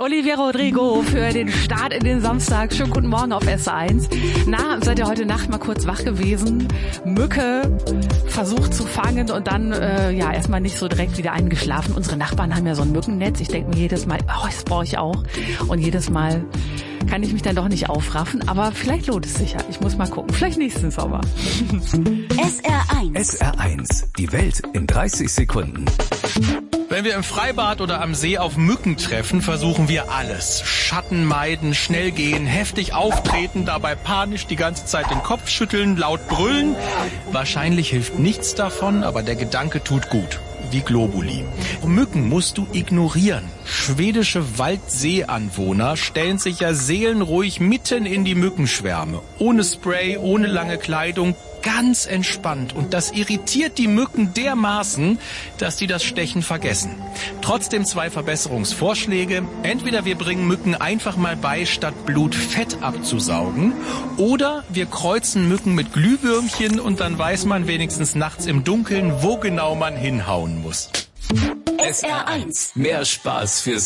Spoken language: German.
Olivia Rodrigo für den Start in den Samstag. Schönen guten Morgen auf S1. Na, seid ihr heute Nacht mal kurz wach gewesen? Mücke versucht zu fangen und dann erstmal nicht so direkt wieder eingeschlafen. Unsere Nachbarn haben ja so ein Mückennetz. Ich denke mir jedes Mal, das brauche ich auch. Und jedes Mal kann ich mich dann doch nicht aufraffen. Aber vielleicht lohnt es sich ja. Ich muss mal gucken. Vielleicht nächsten Sommer. SR1. SR1. Die Welt in 30 Sekunden. Wenn wir im Freibad oder am See auf Mücken treffen, versuchen wir alles. Schatten meiden, schnell gehen, heftig auftreten, dabei panisch die ganze Zeit den Kopf schütteln, laut brüllen. Wahrscheinlich hilft nichts davon, aber der Gedanke tut gut. Wie Globuli. Mücken musst du ignorieren. Schwedische Waldseeanwohner stellen sich ja seelenruhig mitten in die Mückenschwärme. Ohne Spray, ohne lange Kleidung, ganz entspannt. Und das irritiert die Mücken dermaßen, dass die das Stechen vergessen. Trotzdem 2 Verbesserungsvorschläge. Entweder wir bringen Mücken einfach mal bei, statt Blut Fett abzusaugen. Oder wir kreuzen Mücken mit Glühwürmchen und dann weiß man wenigstens nachts im Dunkeln, wo genau man hinhauen muss. SR1. Mehr Spaß fürs